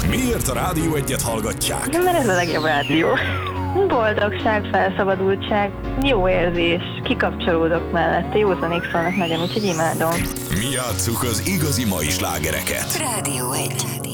Miért a Rádió Egyet hallgatják? Mert ez a legjobb rádió. Boldogság, felszabadultság, jó érzés, kikapcsolódok mellette, józanék szólnak nagyon, úgyhogy imádom. Mi játsszuk az igazi mai slágereket. Rádió 1.